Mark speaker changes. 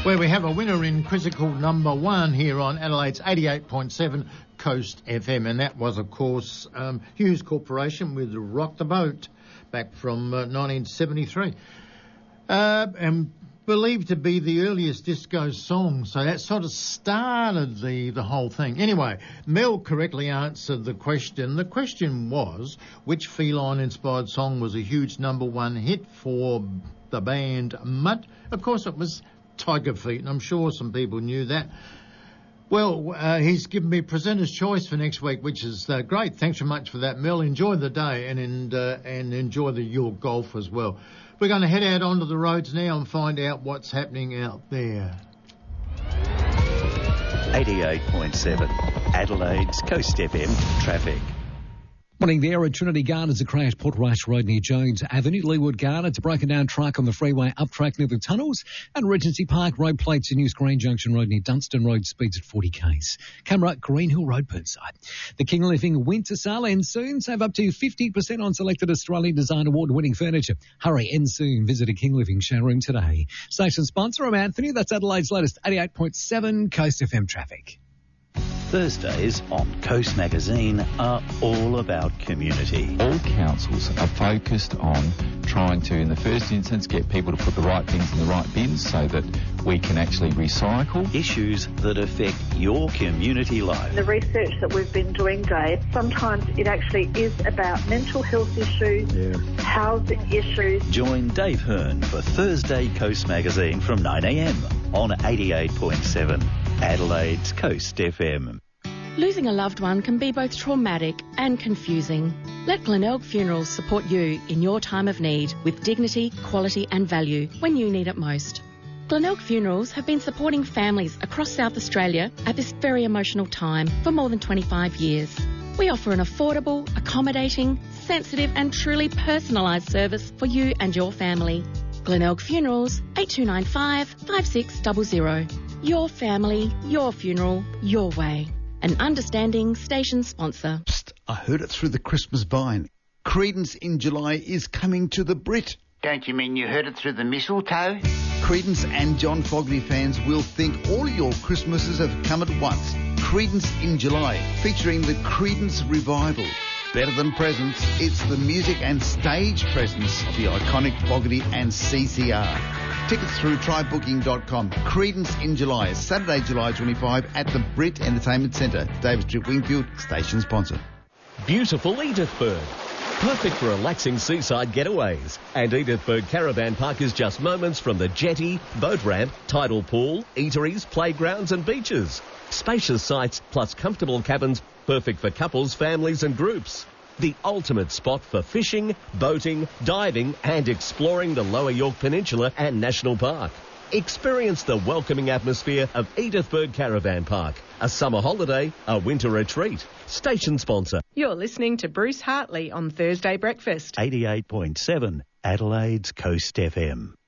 Speaker 1: Where we have a winner in quizzical number 1 here on Adelaide's 88.7 Coast FM, and that was, of course, Hughes Corporation with Rock the Boat back from 1973. And believed to be the earliest disco song, so that sort of started the whole thing. Anyway, Mel correctly answered the question. The question was, which feline-inspired song was a huge number 1 hit for the band Mutt? Of course, it was Tiger Feet, and I'm sure some people knew that. Well, he's given me presenter's choice for next week, which is great. Thanks very much for that, Mel. Enjoy the day and enjoy your golf as well. We're going to head out onto the roads now and find out what's happening out there.
Speaker 2: 88.7 Adelaide's Coast FM traffic.
Speaker 3: Morning there at Trinity Gardens, a crash, Portrush Road near Jones Avenue. Leewood Gardens, a broken down truck on the freeway up track near the tunnels. And Regency Park Road plates in News Green Junction Road near Dunstan Road, speeds at 40 k's. Camera, Green Hill Road, Burnside. The King Living Winter Sale ends soon. Save up to 50% on selected Australian Design Award winning furniture. Hurry, end soon. Visit a King Living showroom today. Station sponsor, I'm Anthony. That's Adelaide's latest 88.7 Coast FM traffic.
Speaker 2: Thursdays on Coast Magazine are all about community.
Speaker 4: All councils are focused on trying to, in the first instance, get people to put the right things in the right bins so that we can actually recycle.
Speaker 2: Issues that affect your community life.
Speaker 5: The research that we've been doing, Dave, sometimes it actually is about mental health issues, housing issues.
Speaker 2: Join Dave Hearn for Thursday Coast Magazine from 9am on 88.7 Adelaide's Coast FM.
Speaker 6: Losing a loved one can be both traumatic and confusing. Let Glenelg Funerals support you in your time of need with dignity, quality and value when you need it most. Glenelg Funerals have been supporting families across South Australia at this very emotional time for more than 25 years. We offer an affordable, accommodating, sensitive and truly personalised service for you and your family. Glenelg Funerals, 8295 5600. Your family, your funeral, your way. An understanding station sponsor.
Speaker 7: Psst, I heard it through the Christmas vine. Creedence in July is coming to the Brit.
Speaker 8: Don't you mean you heard it through the mistletoe?
Speaker 7: Creedence and John Fogerty fans will think all your Christmases have come at once. Creedence in July, featuring the Creedence Revival. Better than presents, it's the music and stage presence of the iconic Fogerty and CCR. Tickets through trybooking.com. Creedence in July, Saturday, July 25 at the Brit Entertainment Centre. David Street, Wingfield, station sponsor.
Speaker 9: Beautiful Edithburg. Perfect for relaxing seaside getaways. And Edithburg Caravan Park is just moments from the jetty, boat ramp, tidal pool, eateries, playgrounds and beaches. Spacious sites plus comfortable cabins, perfect for couples, families and groups. The ultimate spot for fishing, boating, diving and exploring the Lower York Peninsula and National Park. Experience the welcoming atmosphere of Edithburg Caravan Park. A summer holiday, a winter retreat. Station sponsor.
Speaker 10: You're listening to Bruce Hartley on Thursday Breakfast.
Speaker 2: 88.7 Adelaide's Coast FM.